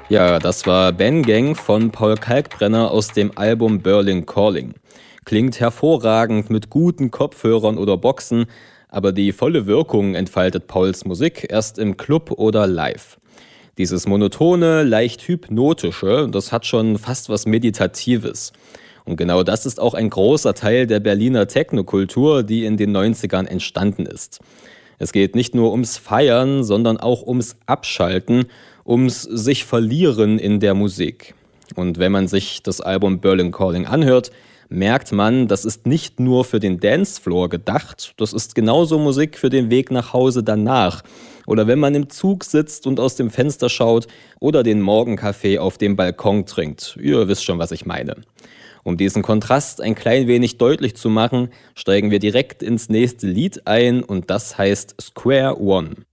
Ja, das war Ben Gang von Paul Kalkbrenner aus dem Album Berlin Calling. Klingt hervorragend mit guten Kopfhörern oder Boxen, aber die volle Wirkung entfaltet Pauls Musik erst im Club oder live. Dieses monotone, leicht hypnotische, das hat schon fast was Meditatives. Und genau das ist auch ein großer Teil der Berliner Technokultur, die in den 90ern entstanden ist. Es geht nicht nur ums Feiern, sondern auch ums Abschalten, ums sich verlieren in der Musik. Und wenn man sich das Album Berlin Calling anhört, merkt man, das ist nicht nur für den Dancefloor gedacht, das ist genauso Musik für den Weg nach Hause danach. Oder wenn man im Zug sitzt und aus dem Fenster schaut oder den Morgenkaffee auf dem Balkon trinkt. Ihr wisst schon, was ich meine. Um diesen Kontrast ein klein wenig deutlich zu machen, steigen wir direkt ins nächste Lied ein und das heißt Square One.